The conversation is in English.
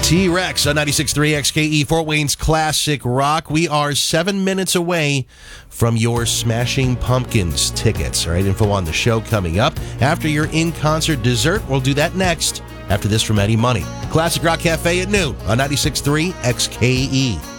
T-Rex on 96.3 XKE, Fort Wayne's Classic Rock. We are 7 minutes away from your Smashing Pumpkins tickets. All right, info on the show coming up. After your in-concert dessert, we'll do that next. After this from Eddie Money. Classic Rock Cafe at noon on 96.3 XKE.